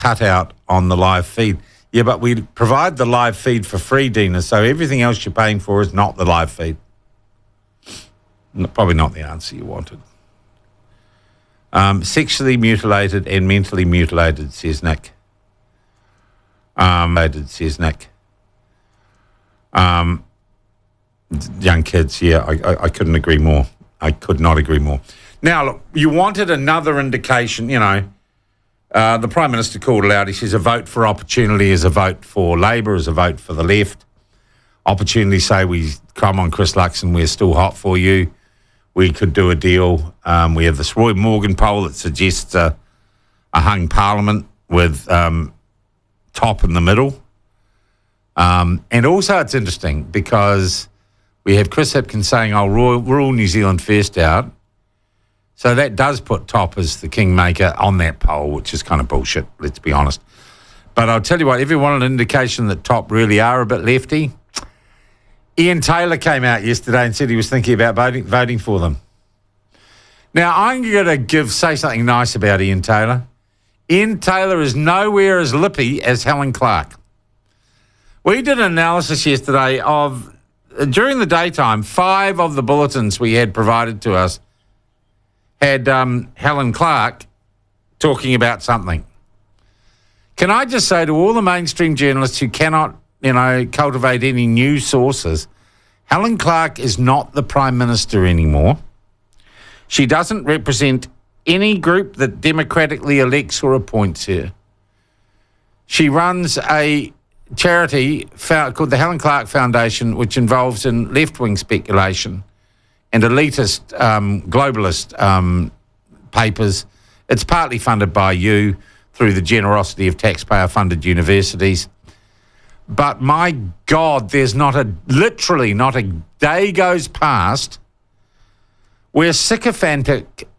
cut out on the live feed. Yeah, but we provide the live feed for free, Dina, so everything else you're paying for is not the live feed. Probably not the answer you wanted. Sexually mutilated and mentally mutilated, says Nick. Says Nick. Young kids, yeah, I couldn't agree more. I could not agree more. Now, look, you wanted another indication, you know. The Prime Minister called it out. He says a vote for opportunity is a vote for Labor, is a vote for the left. Opportunity say we come on, Chris Luxon, we're still hot for you. We could do a deal. We have this Roy Morgan poll that suggests a hung parliament with top in the middle. And also it's interesting because we have Chris Hipkins saying, I'll rule New Zealand first out. So that does put top as the kingmaker on that poll, which is kind of bullshit, let's be honest. But I'll tell you what, everyone an indication that top really are a bit lefty. Ian Taylor came out yesterday and said he was thinking about voting for them. Now, I'm going to say something nice about Ian Taylor. Ian Taylor is nowhere as lippy as Helen Clark. We did an analysis yesterday of, during the daytime, 5 of the bulletins we had provided to us had Helen Clark talking about something. Can I just say to all the mainstream journalists who cannot, cultivate any news sources, Helen Clark is not the Prime Minister anymore. She doesn't represent any group that democratically elects or appoints her. She runs a charity called the Helen Clark Foundation, which involves in left-wing speculation and elitist, globalist papers. It's partly funded by you through the generosity of taxpayer-funded universities. But my God, there's literally not a day goes past where sycophantic